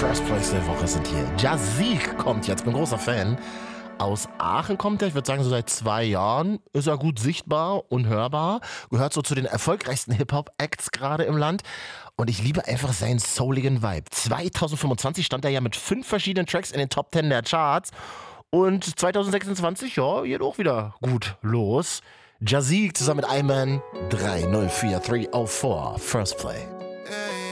First Place der Woche sind hier. Jazik kommt jetzt, bin großer Fan. Aus Aachen kommt er, ich würde sagen so seit 2 Jahren, ist er gut sichtbar und hörbar, gehört so zu den erfolgreichsten Hip-Hop-Acts gerade im Land und ich liebe einfach seinen souligen Vibe. 2025 stand er ja mit 5 verschiedenen Tracks in den Top 10 der Charts und 2026, ja, geht auch wieder gut los. Jazik zusammen mit Iman 304304, First Play. Hey.